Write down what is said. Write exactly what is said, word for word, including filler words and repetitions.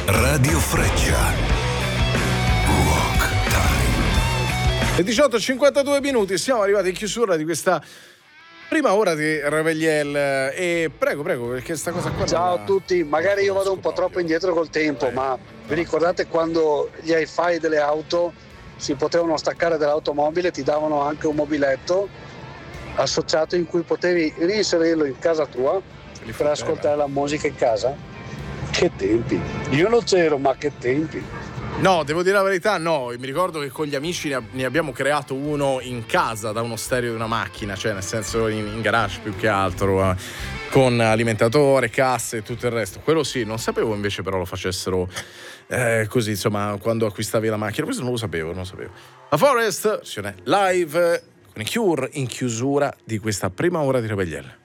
Radio Freccia. Rock Time. Le diciotto e cinquantadue minuti, siamo arrivati in chiusura di questa prima ora di Revegliel. E prego, prego, perché sta cosa qua. Ciao a tutti, magari io vado un po' troppo indietro col tempo, ma vi ricordate quando gli hi-fi delle auto si potevano staccare dall'automobile, ti davano anche un mobiletto associato in cui potevi reinserirlo in casa tua per ascoltare la musica in casa? Che tempi! Io non c'ero, ma che tempi! No, devo dire la verità, no, mi ricordo che con gli amici ne, ab- ne abbiamo creato uno in casa da uno stereo di una macchina, cioè nel senso in, in garage più che altro, eh, con alimentatore, casse e tutto il resto. Quello sì, non sapevo invece però lo facessero eh, così, insomma, quando acquistavi la macchina. Questo non lo sapevo, non lo sapevo. La Forest, versione live con i Cure in chiusura di questa prima ora di Revegliel.